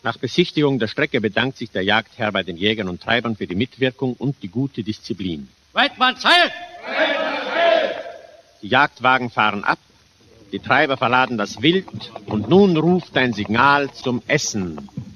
Nach Besichtigung der Strecke bedankt sich der Jagdherr bei den Jägern und Treibern für die Mitwirkung und die gute Disziplin. Weidmanns Heil! Die Jagdwagen fahren ab, die Treiber verladen das Wild und nun ruft ein Signal zum Essen.